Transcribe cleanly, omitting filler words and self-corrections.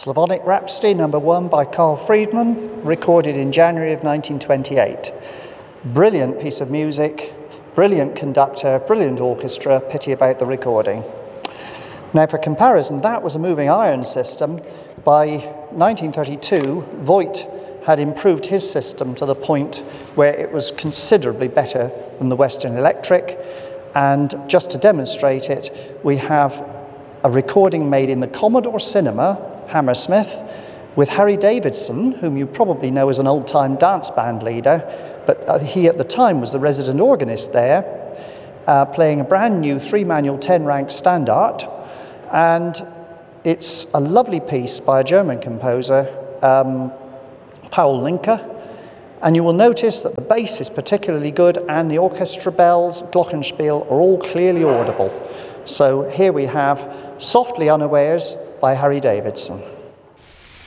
Slavonic Rhapsody No. 1 by Carl Friedman, recorded in January of 1928. Brilliant piece of music, brilliant conductor, brilliant orchestra, pity about the recording. Now for comparison, that was a moving iron system. By 1932, Voigt had improved his system to the point where it was considerably better than the Western Electric. And just to demonstrate it, we have a recording made in the Commodore Cinema, Hammersmith, with Harry Davidson, whom you probably know as an old-time dance band leader, but he at the time was the resident organist there, playing a brand new 3-manual 10-rank standard. And it's a lovely piece by a German composer, Paul Linke. And you will notice that the bass is particularly good and the orchestra bells, glockenspiel, are all clearly audible. So here we have Softly Unawares by Harry Davidson.